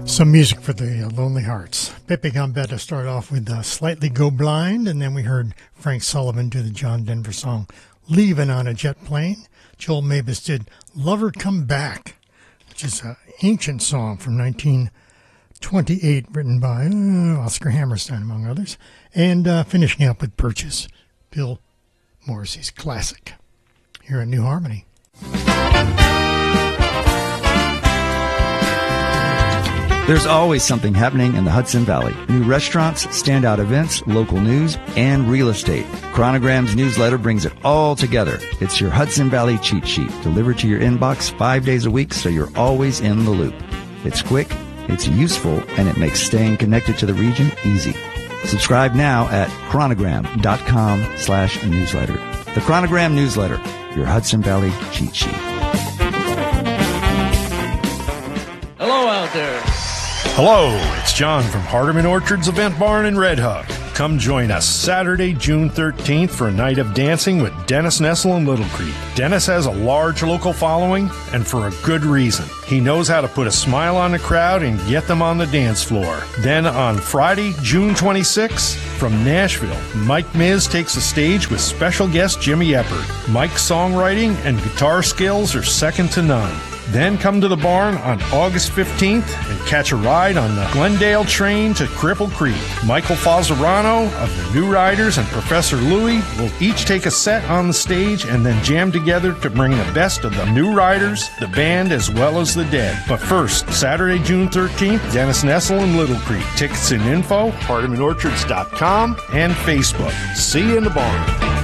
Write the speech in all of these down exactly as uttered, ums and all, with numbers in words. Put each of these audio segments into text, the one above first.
Some music for the uh, Lonely Hearts. Pepe Gambetta started off with uh, Slightly Go Blind, and then we heard Frank Sullivan do the John Denver song Leaving on a Jet Plane. Joel Mavis did Lover Come Back, which is an ancient song from nineteen twenty-eight, written by uh, Oscar Hammerstein, among others. And uh, finishing up with Purchase, Bill Morrissey's classic, here at New Harmony. There's always something happening in the Hudson Valley. New restaurants, standout events, local news, and real estate. Chronogram's newsletter brings it all together. It's your Hudson Valley cheat sheet, delivered to your inbox five days a week so you're always in the loop. It's quick, it's useful, and it makes staying connected to the region easy. Subscribe now at chronogram.com slash newsletter. The Chronogram newsletter, your Hudson Valley cheat sheet. Hello out there. Hello, it's John from Hardeman Orchards Event Barn in Red Hook. Come join us Saturday, June thirteenth for a night of dancing with Dennis Nessel in Little Creek. Dennis has a large local following, and for a good reason. He knows how to put a smile on the crowd and get them on the dance floor. Then on Friday, June twenty-sixth, from Nashville, Mike Miz takes the stage with special guest Jimmy Eppert. Mike's songwriting and guitar skills are second to none. Then come to the barn on August fifteenth and catch a ride on the Glendale train to Cripple Creek. Michael Fazzarano of the New Riders and Professor Louie will each take a set on the stage and then jam together to bring the best of the New Riders, the band, as well as the Dead. But first, Saturday, June thirteenth, Dennis Nessel in Little Creek. Tickets and info, hardeman orchards dot com and Facebook. See you in the barn.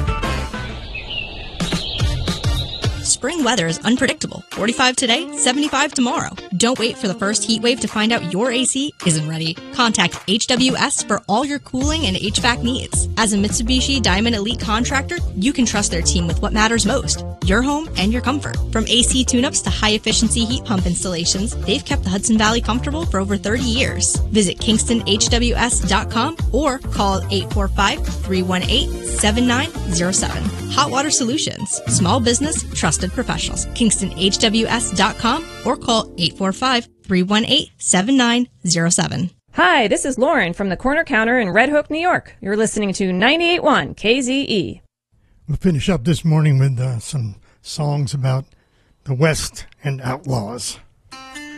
Spring weather is unpredictable. forty-five today, seventy-five tomorrow. Don't wait for the first heat wave to find out your A C isn't ready. Contact H W S for all your cooling and H V A C needs. As a Mitsubishi Diamond Elite contractor, you can trust their team with what matters most, your home and your comfort. From A C tune-ups to high-efficiency heat pump installations, they've kept the Hudson Valley comfortable for over thirty years. Visit Kingston H W S dot com or call eight four five, three one eight, seven nine zero seven. Hot Water Solutions. Small business, trusted professionals. Kingston H W S dot com or call eight four five, three one eight, seven nine zero seven. Hi, this is Lauren from the Corner Counter in Red Hook, New York. You're listening to ninety-eight point one K Z E. We'll finish up this morning with uh, some songs about the West and outlaws.